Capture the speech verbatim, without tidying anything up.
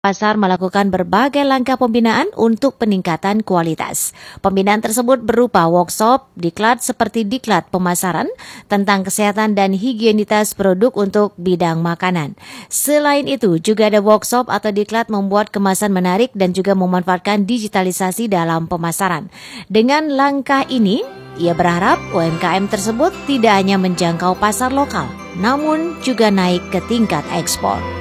Pasar melakukan berbagai langkah pembinaan untuk peningkatan kualitas. Pembinaan tersebut berupa workshop, diklat seperti diklat pemasaran tentang kesehatan dan higienitas produk untuk bidang makanan. Selain itu, juga ada workshop atau diklat membuat kemasan menarik dan juga memanfaatkan digitalisasi dalam pemasaran. Dengan langkah ini, ia berharap U M K M tersebut tidak hanya menjangkau pasar lokal, namun juga naik ke tingkat ekspor.